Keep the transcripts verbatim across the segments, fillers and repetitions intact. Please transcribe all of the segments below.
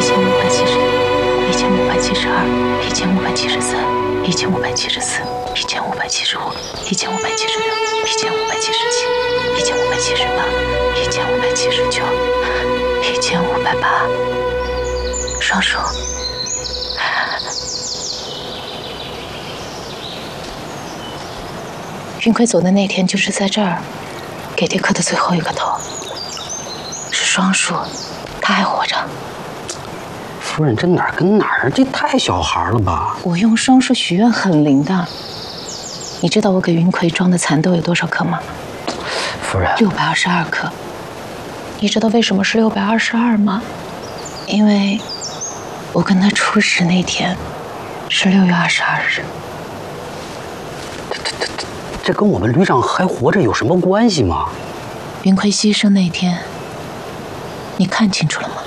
千五百七十一，一千五百七十二，一千五百七十三，一千五百七十四，一千五百七十五，一千五百七十六，一千五百七十七，一千五百七十八，一千五百七十九，一千五百八。双数。云奎走的那天，就是在这儿给爹磕的最后一个头。是双数，他还活着。 夫人，这哪儿跟哪儿？这太小孩了吧？ 我用双数许愿很灵的。你知道我给云奎装的蚕豆有多少颗吗？ 夫人， 六百二十二颗。你知道为什么是六百二十二吗？因为我跟他初识那天是六月二十二日。 这这这这，这跟我们旅长还活着有什么关系吗？ 云奎牺牲那天，你看清楚了吗？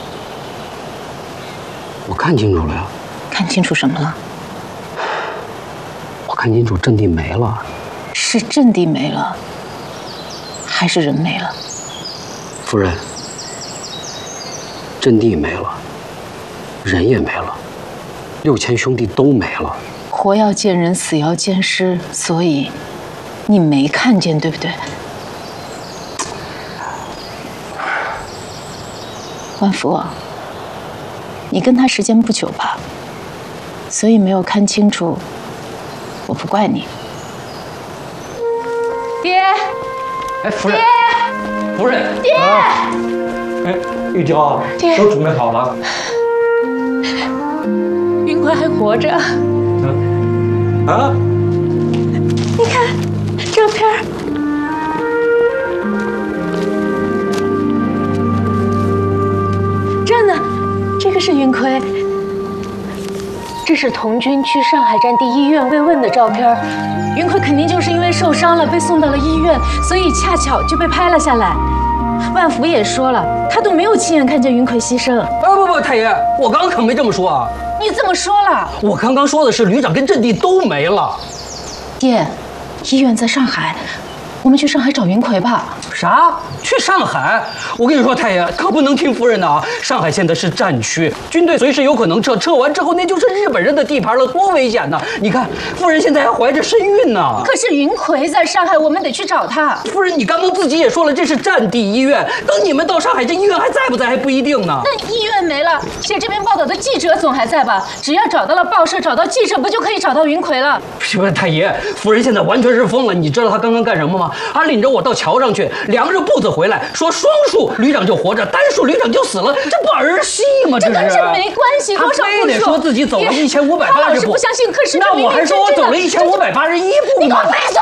我看清楚了呀。 看清楚什么了？ 我看清楚阵地没了。 是阵地没了，还是人没了？ 夫人，阵地没了，人也没了，六千兄弟都没了。 活要见人，死要见尸，所以你没看见，对不对？万福，你跟他时间不久吧，所以没有看清楚，我不怪你。爹， 哎，夫人，夫人， 爹， 啊、哎，玉娇，都准备好了。 云奎还活着。 嗯、啊？ 你看照片。这呢，这个是云奎。这是童军去上海战地医院慰问的照片。云奎肯定就是因为受伤了，被送到了医院，所以恰巧就被拍了下来。万福也说了，他都没有亲眼看见云奎牺牲。 啊不不，太爷，我刚刚可没这么说啊！ 你怎么说了？ 我刚刚说的是旅长跟阵地都没了。 爹，医院在上海，我们去上海找云奎吧。 啥？去上海？我跟你说，太爷可不能听夫人的啊！上海现在是战区，军队随时有可能撤，撤完之后那就是日本人的地盘了，多危险呐！你看，夫人现在还怀着身孕呢。 可是云奎在上海，我们得去找他。 夫人，你刚刚自己也说了，这是战地医院，等你们到上海，这医院还在不在还不一定呢。 那医院没了，写这篇报道的记者总还在吧？只要找到了报社，找到记者，不就可以找到云奎了？ 不是，太爷，夫人现在完全是疯了。你知道她刚刚干什么吗？她领着我到桥上去，量着步子回来，说双数旅长就活着，单数旅长就死了，这不儿戏吗？这是。 这跟这没关系，多少步数？ 他非得说自己走了一千五百八十步。 他老是不相信，可是那我还说我走了一千五百八十一步你给我闭嘴！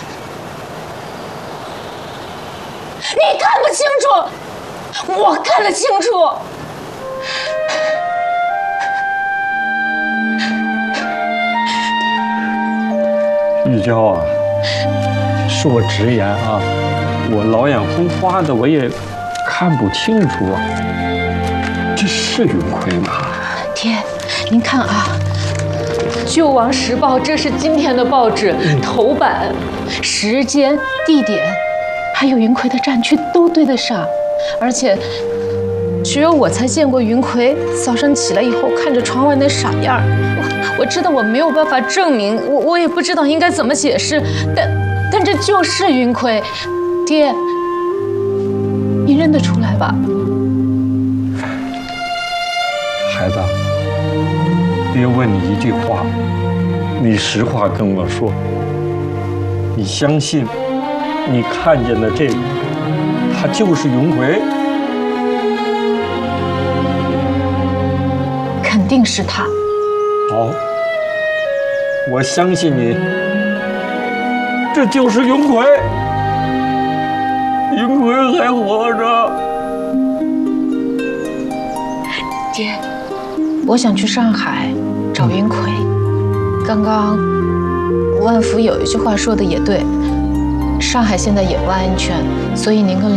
你看不清楚，我看得清楚。 玉娇啊，恕我直言啊，我老眼昏花的，我也看不清楚，这是云奎吗？ 爹，您看啊，《救亡时报》这是今天的报纸、嗯、头版，时间、地点，还有云奎的战区都对得上，而且只有我才见过云奎早上起来以后看着窗外那傻样我我知道我没有办法证明，我我也不知道应该怎么解释，但但这就是云奎，爹，你认得出来吧？ 孩子，爹问你一句话，你实话跟我说，你相信你看见的这个，他就是云奎？ 肯定是他。 好，我相信你，这就是云奎，云奎还活着。 爹，我想去上海找云奎。刚刚万福有一句话说的也对，上海现在也不安全，所以您跟